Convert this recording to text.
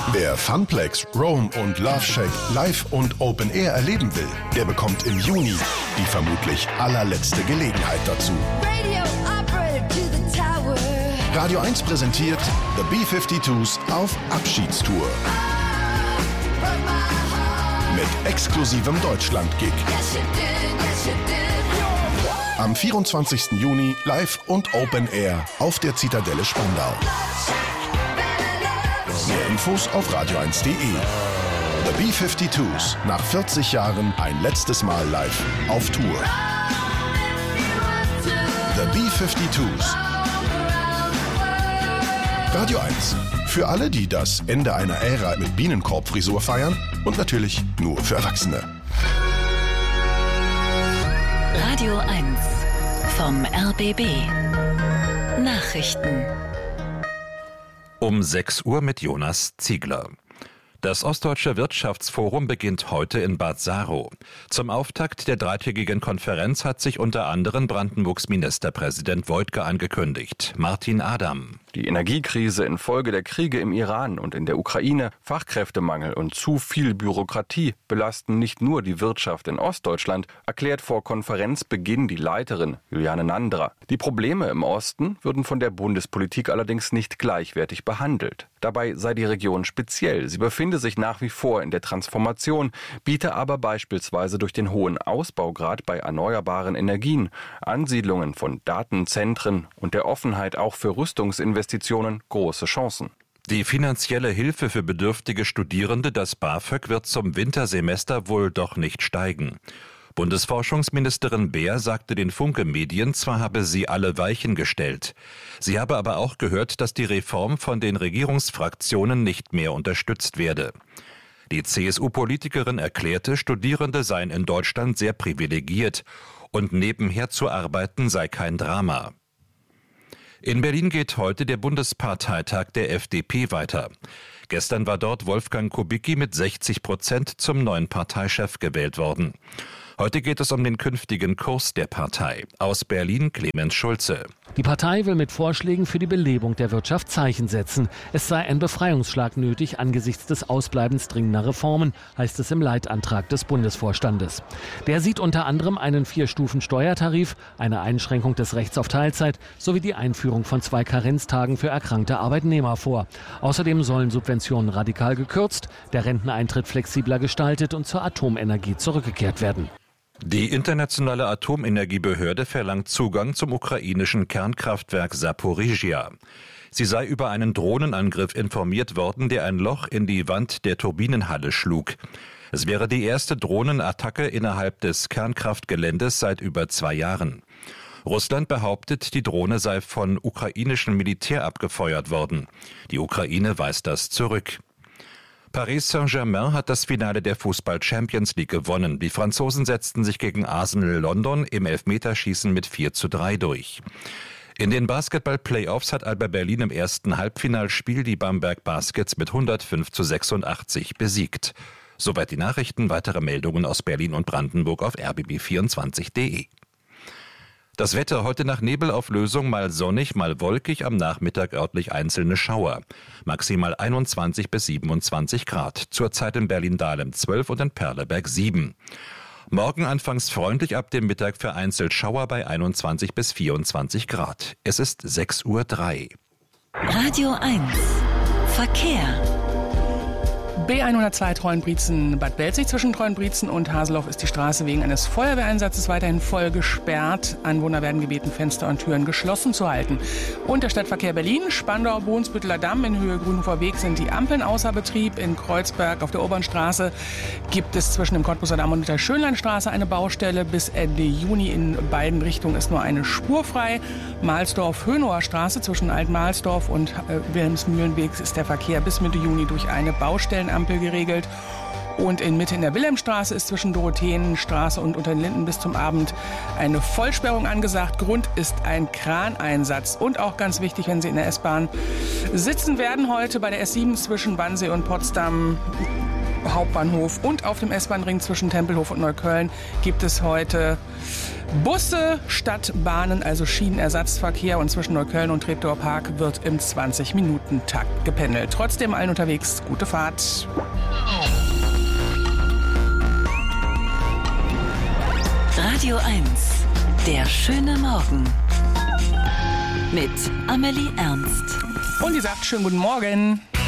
Wer Funplex, Rome und Love Shack live und Open Air erleben will, der bekommt im Juni die vermutlich allerletzte Gelegenheit dazu. Radio 1 präsentiert The B-52s auf Abschiedstour. Mit exklusivem Deutschland-Gig. Am 24. Juni live und Open Air auf der Zitadelle Spandau. Mehr Infos auf radio1.de. The B-52s, nach 40 Jahren ein letztes Mal live auf Tour. The B-52s. Radio 1. Für alle, die das Ende einer Ära mit Bienenkorbfrisur feiern und natürlich nur für Erwachsene. Radio 1 vom RBB. Nachrichten. Um 6 Uhr mit Jonas Ziegler. Das Ostdeutsche Wirtschaftsforum beginnt heute in Bad Saro. Zum Auftakt der dreitägigen Konferenz hat sich unter anderem Brandenburgs Ministerpräsident Woidke angekündigt. Martin Adam. Die Energiekrise infolge der Kriege im Iran und in der Ukraine, Fachkräftemangel und zu viel Bürokratie belasten nicht nur die Wirtschaft in Ostdeutschland, erklärt vor Konferenzbeginn die Leiterin Juliane Nandra. Die Probleme im Osten würden von der Bundespolitik allerdings nicht gleichwertig behandelt. Dabei sei die Region speziell. Sie befinde sich nach wie vor in der Transformation, biete aber beispielsweise durch den hohen Ausbaugrad bei erneuerbaren Energien, Ansiedlungen von Datenzentren und der Offenheit auch für Rüstungsinvestitionen große Chancen. Die finanzielle Hilfe für bedürftige Studierende, das BAföG, wird zum Wintersemester wohl doch nicht steigen. Bundesforschungsministerin Beer sagte den Funke-Medien, zwar habe sie alle Weichen gestellt. Sie habe aber auch gehört, dass die Reform von den Regierungsfraktionen nicht mehr unterstützt werde. Die CSU-Politikerin erklärte, Studierende seien in Deutschland sehr privilegiert und nebenher zu arbeiten sei kein Drama. In Berlin geht heute der Bundesparteitag der FDP weiter. Gestern war dort Wolfgang Kubicki mit 60% zum neuen Parteichef gewählt worden. Heute geht es um den künftigen Kurs der Partei. Aus Berlin Clemens Schulze. Die Partei will mit Vorschlägen für die Belebung der Wirtschaft Zeichen setzen. Es sei ein Befreiungsschlag nötig angesichts des Ausbleibens dringender Reformen, heißt es im Leitantrag des Bundesvorstandes. Der sieht unter anderem einen 4-Stufen-Steuertarif, eine Einschränkung des Rechts auf Teilzeit sowie die Einführung von 2 Karenztagen für erkrankte Arbeitnehmer vor. Außerdem sollen Subventionen radikal gekürzt, der Renteneintritt flexibler gestaltet und zur Atomenergie zurückgekehrt werden. Die internationale Atomenergiebehörde verlangt Zugang zum ukrainischen Kernkraftwerk Saporizhia. Sie sei über einen Drohnenangriff informiert worden, der ein Loch in die Wand der Turbinenhalle schlug. Es wäre die erste Drohnenattacke innerhalb des Kernkraftgeländes seit über 2 Jahren. Russland behauptet, die Drohne sei von ukrainischem Militär abgefeuert worden. Die Ukraine weist das zurück. Paris Saint-Germain hat das Finale der Fußball-Champions League gewonnen. Die Franzosen setzten sich gegen Arsenal London im Elfmeterschießen mit 4:3 durch. In den Basketball-Playoffs hat Alba Berlin im ersten Halbfinalspiel die Bamberg Baskets mit 105:86 besiegt. Soweit die Nachrichten. Weitere Meldungen aus Berlin und Brandenburg auf rbb24.de. Das Wetter heute nach Nebelauflösung, mal sonnig, mal wolkig, am Nachmittag örtlich einzelne Schauer. Maximal 21 bis 27 Grad. Zurzeit in Berlin-Dahlem 12 und in Perleberg 7. Morgen anfangs freundlich, ab dem Mittag vereinzelt Schauer bei 21 bis 24 Grad. Es ist 6:03 Uhr. Radio 1 Verkehr. B102 Treuenbrietzen-Bad Belzig. Zwischen Treuenbrietzen und Haseloff ist die Straße wegen eines Feuerwehreinsatzes weiterhin voll gesperrt. Anwohner werden gebeten, Fenster und Türen geschlossen zu halten. Und der Stadtverkehr Berlin, Spandau, Bohnsbütteler Damm in Höhe Grünhofer Weg sind die Ampeln außer Betrieb. In Kreuzberg auf der Obernstraße gibt es zwischen dem Cottbuser Damm und der Schönlandstraße eine Baustelle. Bis Ende Juni in beiden Richtungen ist nur eine Spur frei. Mahlsdorf-Hönower Straße zwischen Alt-Mahlsdorf und Wilhelmsmühlenweg ist der Verkehr bis Mitte Juni durch eine Baustellenampel geregelt. Und in Mitte in der Wilhelmstraße ist zwischen Dorotheenstraße und Unter den Linden bis zum Abend eine Vollsperrung angesagt. Grund ist ein Kraneinsatz. Und auch ganz wichtig, wenn Sie in der S-Bahn sitzen werden heute bei der S7 zwischen Wannsee und Potsdam Hauptbahnhof und auf dem S-Bahn-Ring zwischen Tempelhof und Neukölln gibt es heute Busse statt Bahnen, also Schienenersatzverkehr, und zwischen Neukölln und Treptower Park wird im 20-Minuten-Takt gependelt. Trotzdem allen unterwegs gute Fahrt. Radio 1, der schöne Morgen mit Amelie Ernst. Und die sagt schönen guten Morgen.